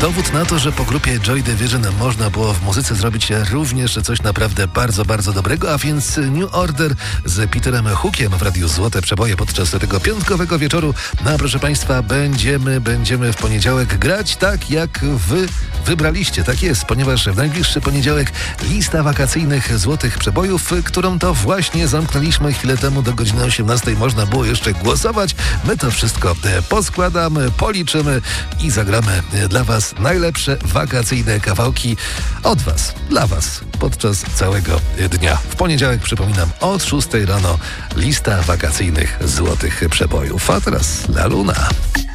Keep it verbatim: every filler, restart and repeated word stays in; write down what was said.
Dowód na to, że po grupie Joy Division można było w muzyce zrobić również coś naprawdę bardzo, bardzo dobrego, a więc New Order z Peterem Hookiem w Radiu Złote Przeboje podczas tego piątkowego wieczoru. No a proszę Państwa, będziemy, będziemy w poniedziałek grać tak, jak Wy wybraliście. Tak jest, ponieważ w najbliższy poniedziałek lista wakacyjnych Złotych Przebojów, którą to właśnie zamknęliśmy chwilę temu do godziny osiemnastej. Można było jeszcze głosować. My to wszystko poskładamy, policzymy i zagramy dla Was najlepsze wakacyjne kawałki od Was, dla Was podczas całego dnia. W poniedziałek, przypominam, od szóstej rano lista wakacyjnych Złotych Przebojów. A teraz La Luna.